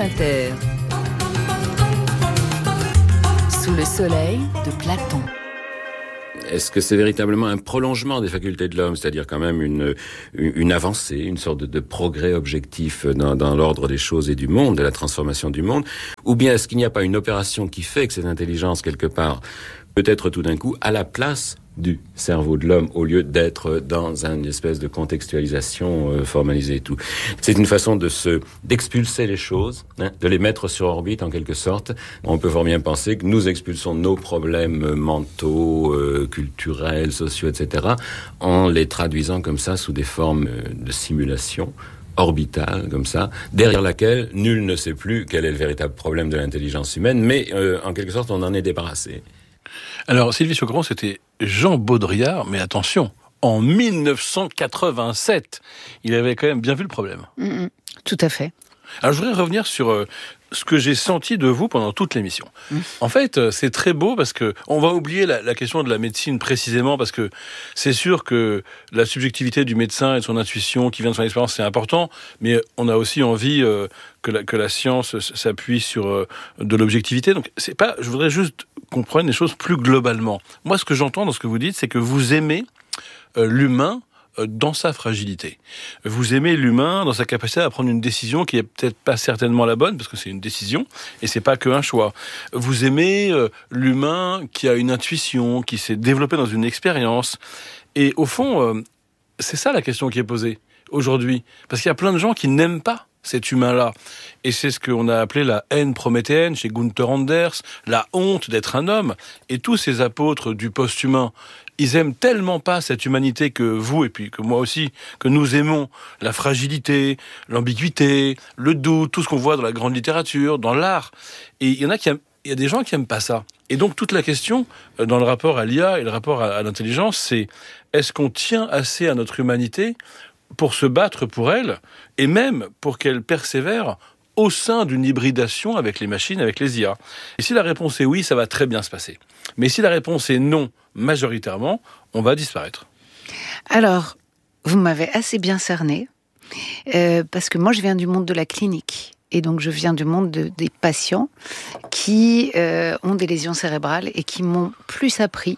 Inter. Sous le soleil de Platon. Est-ce que c'est véritablement un prolongement des facultés de l'homme, c'est-à-dire quand même une avancée, une sorte de progrès objectif dans l'ordre des choses et du monde, de la transformation du monde, ou bien est-ce qu'il n'y a pas une opération qui fait que cette intelligence, quelque part, peut être tout d'un coup à la place du cerveau de l'homme au lieu d'être dans une espèce de contextualisation formalisée et tout. C'est une façon d'expulser les choses, de les mettre sur orbite en quelque sorte. On peut fort bien penser que nous expulsons nos problèmes mentaux, culturels, sociaux, etc. en les traduisant comme ça sous des formes de simulation orbitale, comme ça, derrière laquelle nul ne sait plus quel est le véritable problème de l'intelligence humaine, mais en quelque sorte on en est débarrassé. Alors, Sylvie Chocoron, c'était Jean Baudrillard, mais attention, en 1987. Il avait quand même bien vu le problème. Tout à fait. Alors, je voudrais revenir sur ce que j'ai senti de vous pendant toute l'émission. En fait, c'est très beau parce que on va oublier la question de la médecine précisément, parce que c'est sûr que la subjectivité du médecin et de son intuition qui vient de son expérience, c'est important, mais on a aussi envie que la science s'appuie sur de l'objectivité. Donc, c'est pas, je voudrais juste qu'on prenne les choses plus globalement. Moi, ce que j'entends dans ce que vous dites, c'est que vous aimez l'humain dans sa fragilité. Vous aimez l'humain dans sa capacité à prendre une décision qui est peut-être pas certainement la bonne, parce que c'est une décision, et c'est pas qu'un choix. Vous aimez l'humain qui a une intuition, qui s'est développé dans une expérience. Et au fond, c'est ça la question qui est posée aujourd'hui. Parce qu'il y a plein de gens qui n'aiment pas cet humain-là. Et c'est ce qu'on a appelé la haine prométhéenne chez Gunther Anders, la honte d'être un homme. Et tous ces apôtres du post-humain, ils aiment tellement pas cette humanité que vous, et puis que moi aussi, que nous aimons la fragilité, l'ambiguïté, le doute, tout ce qu'on voit dans la grande littérature, dans l'art. Et il y a des gens qui aiment pas ça. Et donc toute la question, dans le rapport à l'IA et le rapport à l'intelligence, c'est est-ce qu'on tient assez à notre humanité pour se battre pour elle, et même pour qu'elle persévère au sein d'une hybridation avec les machines, avec les IA. Et si la réponse est oui, ça va très bien se passer. Mais si la réponse est non, majoritairement, on va disparaître. Alors, vous m'avez assez bien cerné, parce que moi je viens du monde de la clinique. Et donc je viens du monde des patients qui ont des lésions cérébrales et qui m'ont plus appris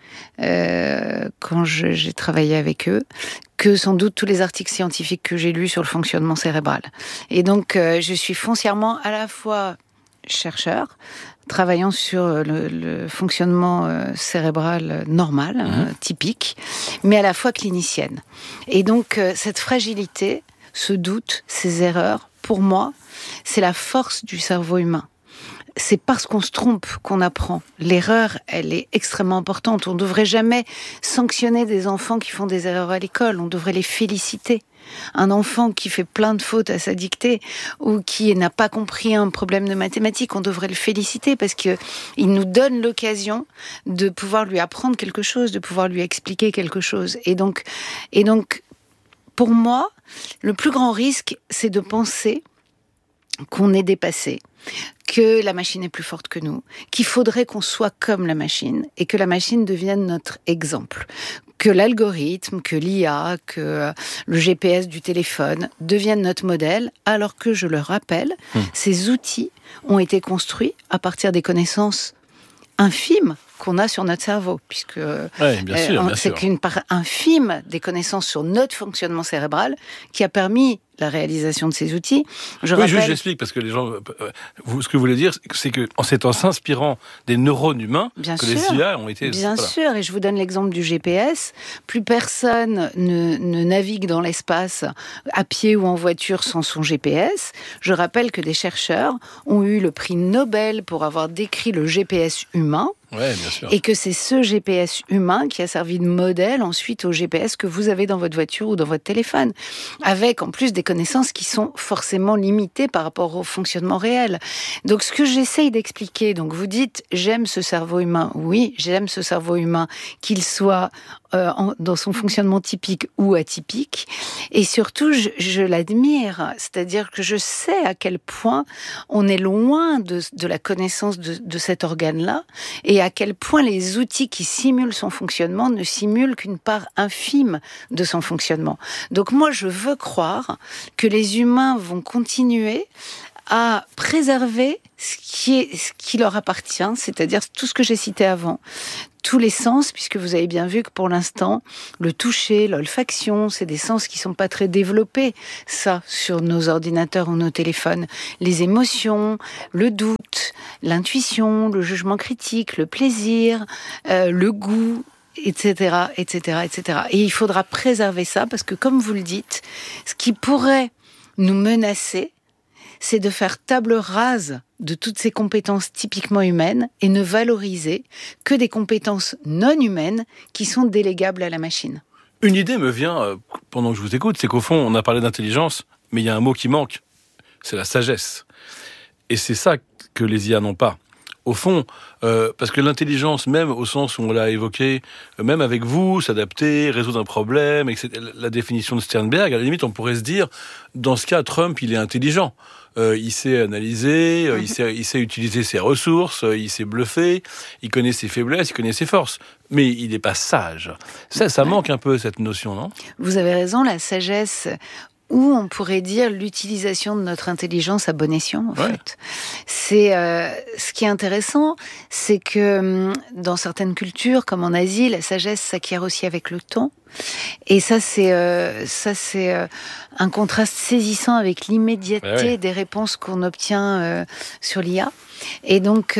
quand j'ai travaillé avec eux, que sans doute tous les articles scientifiques que j'ai lus sur le fonctionnement cérébral. Et donc, je suis foncièrement à la fois chercheur, travaillant sur le fonctionnement cérébral normal, typique, mais à la fois clinicienne. Et donc, cette fragilité, ce doute, ces erreurs, pour moi, c'est la force du cerveau humain. C'est parce qu'on se trompe qu'on apprend. L'erreur, elle est extrêmement importante. On ne devrait jamais sanctionner des enfants qui font des erreurs à l'école. On devrait les féliciter. Un enfant qui fait plein de fautes à sa dictée ou qui n'a pas compris un problème de mathématiques, on devrait le féliciter parce qu'il nous donne l'occasion de pouvoir lui apprendre quelque chose, de pouvoir lui expliquer quelque chose. Et donc, pour moi, le plus grand risque, c'est de penser qu'on est dépassé, que la machine est plus forte que nous, qu'il faudrait qu'on soit comme la machine et que la machine devienne notre exemple, que l'algorithme, que l'IA, que le GPS du téléphone deviennent notre modèle, alors que, je le rappelle, ces outils ont été construits à partir des connaissances infimes qu'on a sur notre cerveau, puisque c'est qu'une part infime des connaissances sur notre fonctionnement cérébral qui a permis la réalisation de ces outils. J'explique, parce que les gens... ce que vous voulez dire, c'est c'est en s'inspirant des neurones humains les IA ont été... Bien sûr, et je vous donne l'exemple du GPS. Plus personne ne navigue dans l'espace à pied ou en voiture sans son GPS. Je rappelle que des chercheurs ont eu le prix Nobel pour avoir décrit le GPS humain. Ouais, bien sûr. Et que c'est ce GPS humain qui a servi de modèle ensuite au GPS que vous avez dans votre voiture ou dans votre téléphone, avec en plus des connaissances qui sont forcément limitées par rapport au fonctionnement réel. Donc ce que j'essaye d'expliquer, donc vous dites j'aime ce cerveau humain, oui, j'aime ce cerveau humain, qu'il soit dans son fonctionnement typique ou atypique, et surtout je l'admire, c'est-à-dire que je sais à quel point on est loin de la connaissance de cet organe-là, et à quel point les outils qui simulent son fonctionnement ne simulent qu'une part infime de son fonctionnement. Donc moi je veux croire que les humains vont continuer à préserver ce qui leur appartient, c'est-à-dire tout ce que j'ai cité avant. Tous les sens, puisque vous avez bien vu que pour l'instant, le toucher, l'olfaction, c'est des sens qui sont pas très développés, ça, sur nos ordinateurs ou nos téléphones. Les émotions, le doute, l'intuition, le jugement critique, le plaisir, le goût, etc., etc., etc. Et il faudra préserver ça, parce que comme vous le dites, ce qui pourrait nous menacer, c'est de faire table rase de toutes ces compétences typiquement humaines et ne valoriser que des compétences non humaines qui sont délégables à la machine. Une idée me vient pendant que je vous écoute, c'est qu'au fond, on a parlé d'intelligence, mais il y a un mot qui manque, c'est la sagesse. Et c'est ça que les IA n'ont pas. Au fond, parce que l'intelligence, même au sens où on l'a évoqué, même avec vous, s'adapter, résoudre un problème, etc., la définition de Sternberg, à la limite, on pourrait se dire, dans ce cas, Trump, il est intelligent. Il sait analyser, il sait utiliser ses ressources, il sait bluffer, il connaît ses faiblesses, il connaît ses forces. Mais il n'est pas sage. Ça manque un peu, cette notion, non ? Vous avez raison, la sagesse... Ou on pourrait dire l'utilisation de notre intelligence à bon escient, en fait. C'est ce qui est intéressant, c'est que dans certaines cultures, comme en Asie, la sagesse s'acquiert aussi avec le temps. Et ça, c'est un contraste saisissant avec l'immédiateté des réponses qu'on obtient sur l'IA. Et donc,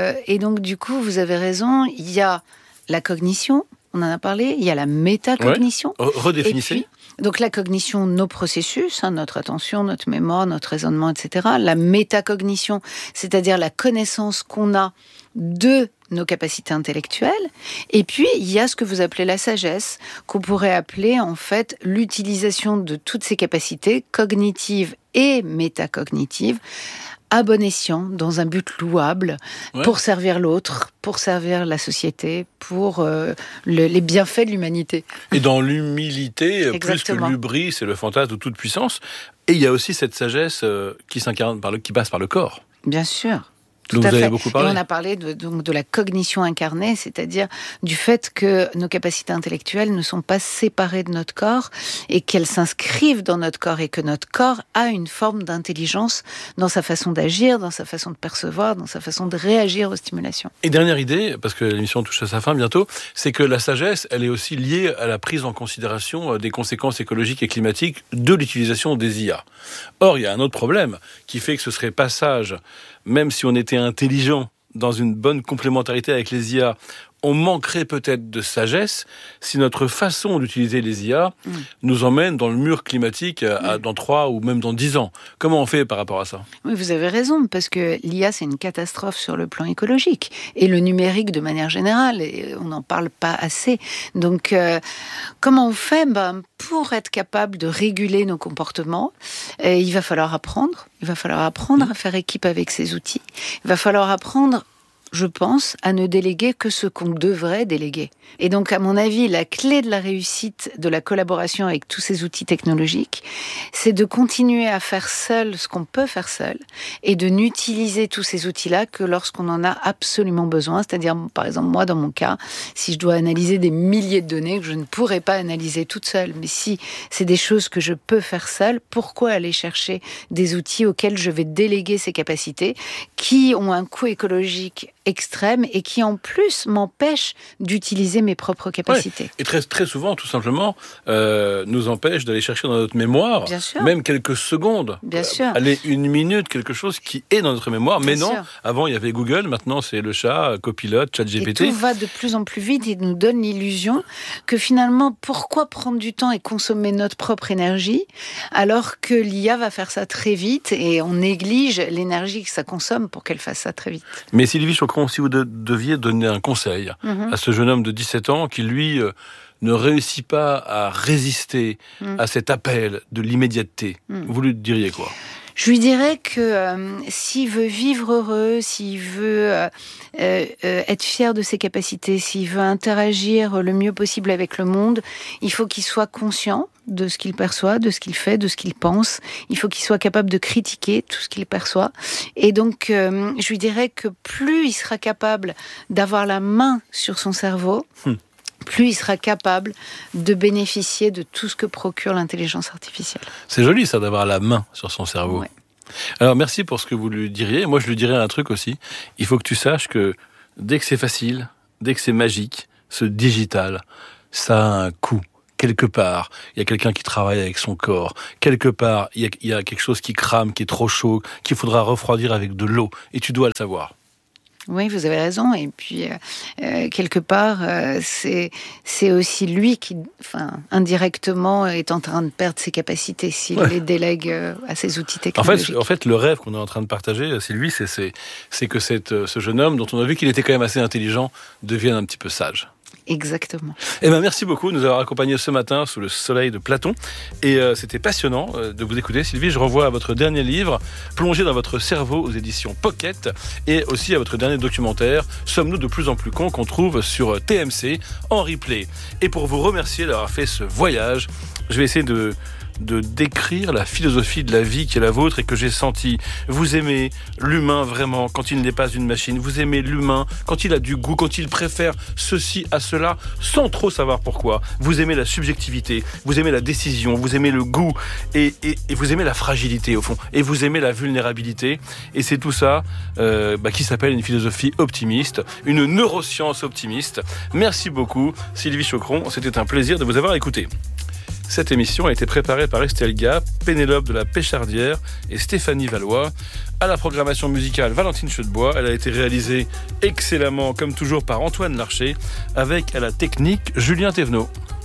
du coup, vous avez raison. Il y a la cognition. On en a parlé. Il y a la métacognition. Redéfinissez. Donc la cognition, nos processus, notre attention, notre mémoire, notre raisonnement, etc. La métacognition, c'est-à-dire la connaissance qu'on a de nos capacités intellectuelles. Et puis, il y a ce que vous appelez la sagesse, qu'on pourrait appeler en fait l'utilisation de toutes ces capacités cognitives et métacognitives à bon escient, dans un but louable, pour servir l'autre, pour servir la société, pour les bienfaits de l'humanité. Et dans l'humilité, plus que l'hubris, c'est le fantasme de toute puissance. Et il y a aussi cette sagesse qui s'incarne qui passe par le corps. Bien sûr. Tout à fait. Vous avez beaucoup parlé. Et on a parlé de la cognition incarnée, c'est-à-dire du fait que nos capacités intellectuelles ne sont pas séparées de notre corps et qu'elles s'inscrivent dans notre corps et que notre corps a une forme d'intelligence dans sa façon d'agir, dans sa façon de percevoir, dans sa façon de réagir aux stimulations. Et dernière idée, parce que l'émission touche à sa fin bientôt, c'est que la sagesse, elle est aussi liée à la prise en considération des conséquences écologiques et climatiques de l'utilisation des IA. Or, il y a un autre problème qui fait que ce serait pas sage, même si on était intelligent dans une bonne complémentarité avec les IA, on manquerait peut-être de sagesse si notre façon d'utiliser les IA nous emmène dans le mur climatique dans 3 ou même dans 10 ans. Comment on fait par rapport à ça ? Oui, vous avez raison, parce que l'IA, c'est une catastrophe sur le plan écologique. Et le numérique, de manière générale, et on n'en parle pas assez. Donc, comment on fait ? Pour être capable de réguler nos comportements, il va falloir apprendre. Il va falloir apprendre à faire équipe avec ces outils. Il va falloir apprendre, je pense, à ne déléguer que ce qu'on devrait déléguer. Et donc, à mon avis, la clé de la réussite de la collaboration avec tous ces outils technologiques, c'est de continuer à faire seul ce qu'on peut faire seul et de n'utiliser tous ces outils-là que lorsqu'on en a absolument besoin. C'est-à-dire, par exemple, moi, dans mon cas, si je dois analyser des milliers de données que je ne pourrais pas analyser toute seule, mais si c'est des choses que je peux faire seule, pourquoi aller chercher des outils auxquels je vais déléguer ces capacités qui ont un coût écologique extrême et qui en plus m'empêche d'utiliser mes propres capacités. Et très, très souvent, tout simplement, nous empêche d'aller chercher dans notre mémoire, même quelques secondes, aller 1 minute, quelque chose qui est dans notre mémoire. Mais non, avant il y avait Google, maintenant c'est le chat, Copilot, ChatGPT. Et tout va de plus en plus vite et nous donne l'illusion que finalement, pourquoi prendre du temps et consommer notre propre énergie alors que l'IA va faire ça très vite et on néglige l'énergie que ça consomme pour qu'elle fasse ça très vite. Mais Sylvie Chocron, si vous deviez donner un conseil à ce jeune homme de 17 ans qui, lui, ne réussit pas à résister à cet appel de l'immédiateté, vous lui diriez quoi ? Je lui dirais que s'il veut vivre heureux, s'il veut être fier de ses capacités, s'il veut interagir le mieux possible avec le monde, il faut qu'il soit conscient de ce qu'il perçoit, de ce qu'il fait, de ce qu'il pense. Il faut qu'il soit capable de critiquer tout ce qu'il perçoit. Et donc, je lui dirais que plus il sera capable d'avoir la main sur son cerveau, plus il sera capable de bénéficier de tout ce que procure l'intelligence artificielle. C'est joli ça, d'avoir la main sur son cerveau. Ouais. Alors merci pour ce que vous lui diriez. Moi je lui dirais un truc aussi. Il faut que tu saches que dès que c'est facile, dès que c'est magique, ce digital, ça a un coût. Quelque part, il y a quelqu'un qui travaille avec son corps. Quelque part, il y a quelque chose qui crame, qui est trop chaud, qu'il faudra refroidir avec de l'eau. Et tu dois le savoir. Oui, vous avez raison. Et puis, quelque part, c'est aussi lui qui, indirectement, est en train de perdre ses capacités s'il les délègue à ses outils technologiques. En fait, le rêve qu'on est en train de partager, c'est lui, c'est que ce jeune homme, dont on a vu qu'il était quand même assez intelligent, devienne un petit peu sage. Exactement. Eh ben, merci beaucoup de nous avoir accompagnés ce matin sous le soleil de Platon. Et c'était passionnant de vous écouter. Sylvie, je renvoie à votre dernier livre, Plongé dans votre cerveau aux éditions Pocket, et aussi à votre dernier documentaire, Sommes-nous de plus en plus cons, qu'on trouve sur TMC en replay. Et pour vous remercier d'avoir fait ce voyage, je vais essayer de décrire la philosophie de la vie qui est la vôtre et que j'ai senti. Vous aimez l'humain vraiment quand il n'est pas une machine. Vous aimez l'humain quand il a du goût, quand il préfère ceci à cela sans trop savoir pourquoi. Vous aimez la subjectivité, vous aimez la décision, vous aimez le goût et vous aimez la fragilité au fond. Et vous aimez la vulnérabilité. Et c'est tout ça qui s'appelle une philosophie optimiste, une neuroscience optimiste. Merci beaucoup Sylvie Choqueron, c'était un plaisir de vous avoir écouté. Cette émission a été préparée par Estelle Gap, Pénélope de la Péchardière et Stéphanie Valois. À la programmation musicale, Valentine Chedebois. Elle a été réalisée excellemment, comme toujours, par Antoine Larcher, avec à la technique Julien Thévenot.